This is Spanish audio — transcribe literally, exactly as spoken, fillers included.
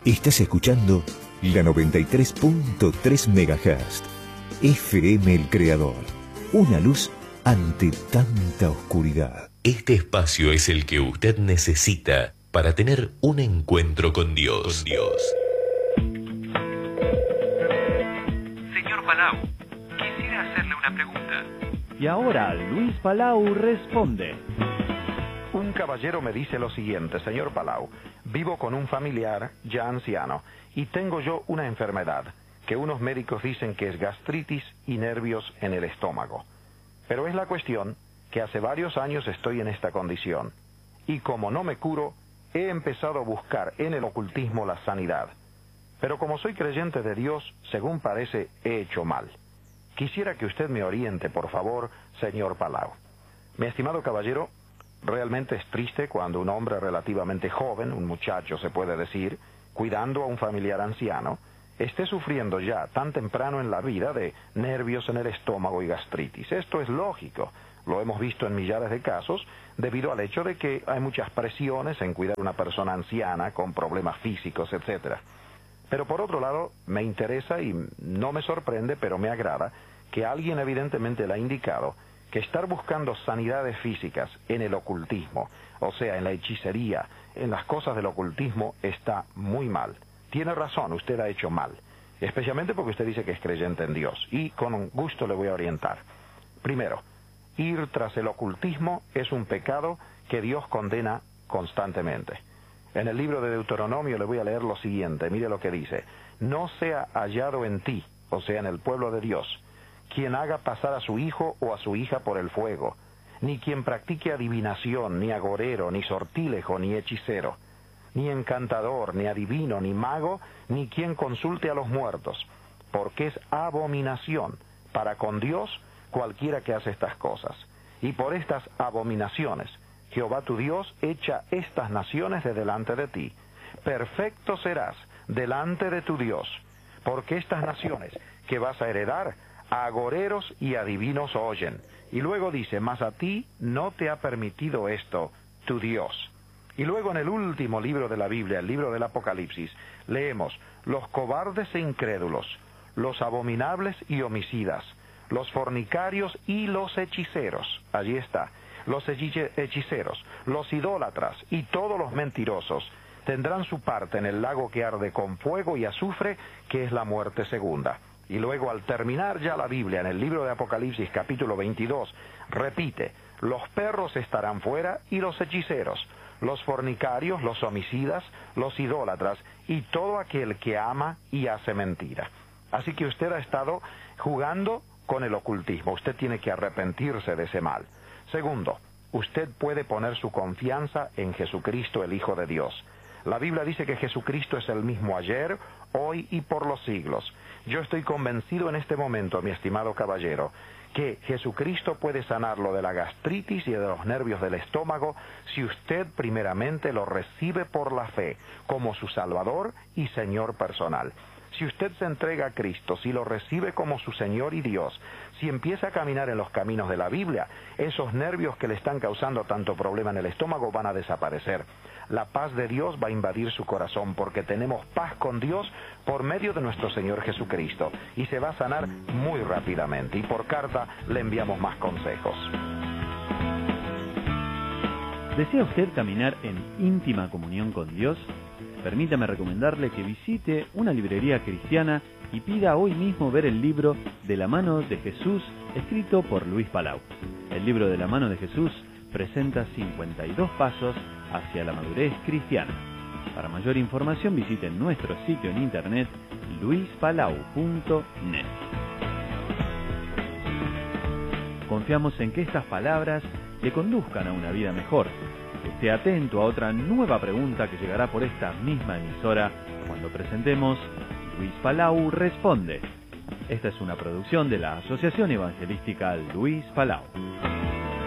Estás escuchando la noventa y tres punto tres megahertz. F M El Creador. Una luz ante tanta oscuridad. Este espacio es el que usted necesita para tener un encuentro con Dios. Con Dios. Señor Palau, quisiera hacerle una pregunta. Y ahora Luis Palau responde. Un caballero me dice lo siguiente: señor Palau, vivo con un familiar ya anciano y tengo yo una enfermedad que unos médicos dicen que es gastritis y nervios en el estómago. Pero es la cuestión que hace varios años estoy en esta condición y como no me curo, he empezado a buscar en el ocultismo la sanidad. Pero como soy creyente de Dios, según parece, he hecho mal. Quisiera que usted me oriente, por favor, señor Palau. Mi estimado caballero, realmente es triste cuando un hombre relativamente joven, un muchacho se puede decir, cuidando a un familiar anciano, esté sufriendo ya tan temprano en la vida de nervios en el estómago y gastritis. Esto es lógico, lo hemos visto en millares de casos, debido al hecho de que hay muchas presiones en cuidar a una persona anciana con problemas físicos, etcétera. Pero por otro lado, me interesa y no me sorprende, pero me agrada, que alguien evidentemente le ha indicado que estar buscando sanidades físicas en el ocultismo, o sea, en la hechicería, en las cosas del ocultismo, está muy mal. Tiene razón, usted ha hecho mal, especialmente porque usted dice que es creyente en Dios, y con gusto le voy a orientar. Primero, ir tras el ocultismo es un pecado que Dios condena constantemente. En el libro de Deuteronomio le voy a leer lo siguiente, mire lo que dice: no sea hallado en ti, o sea, en el pueblo de Dios, quien haga pasar a su hijo o a su hija por el fuego, ni quien practique adivinación, ni agorero, ni sortílejo, ni hechicero, ni encantador, ni adivino, ni mago, ni quien consulte a los muertos, porque es abominación para con Dios cualquiera que hace estas cosas. Y por estas abominaciones Jehová tu Dios echa estas naciones de delante de ti. Perfecto serás delante de tu Dios, porque estas naciones que vas a heredar, a agoreros y adivinos oyen. Y luego dice: mas a ti no te ha permitido esto, tu Dios. Y luego en el último libro de la Biblia, el libro del Apocalipsis, leemos: los cobardes e incrédulos, los abominables y homicidas, los fornicarios y los hechiceros. Allí está. Los hechiceros, los idólatras y todos los mentirosos tendrán su parte en el lago que arde con fuego y azufre, que es la muerte segunda. Y luego, al terminar ya la Biblia, en el libro de Apocalipsis capítulo veintidós, repite: los perros estarán fuera y los hechiceros, los fornicarios, los homicidas, los idólatras y todo aquel que ama y hace mentira. Así que usted ha estado jugando con el ocultismo. Usted tiene que arrepentirse de ese mal. Segundo, usted puede poner su confianza en Jesucristo, el Hijo de Dios. La Biblia dice que Jesucristo es el mismo ayer, hoy y por los siglos. Yo estoy convencido en este momento, mi estimado caballero, que Jesucristo puede sanarlo de la gastritis y de los nervios del estómago si usted primeramente lo recibe por la fe como su Salvador y Señor personal. Si usted se entrega a Cristo, si lo recibe como su Señor y Dios, si empieza a caminar en los caminos de la Biblia, esos nervios que le están causando tanto problema en el estómago van a desaparecer. La paz de Dios va a invadir su corazón porque tenemos paz con Dios por medio de nuestro Señor Jesucristo y se va a sanar muy rápidamente. Y por carta le enviamos más consejos. ¿Desea usted caminar en íntima comunión con Dios? Permítame recomendarle que visite una librería cristiana y pida hoy mismo ver el libro De la mano de Jesús, escrito por Luis Palau. El libro De la mano de Jesús presenta cincuenta y dos pasos hacia la madurez cristiana. Para mayor información visite nuestro sitio en internet luis palau punto net. Confiamos en que estas palabras le conduzcan a una vida mejor. Esté atento a otra nueva pregunta que llegará por esta misma emisora cuando presentemos Luis Palau Responde. Esta es una producción de la Asociación Evangelística Luis Palau.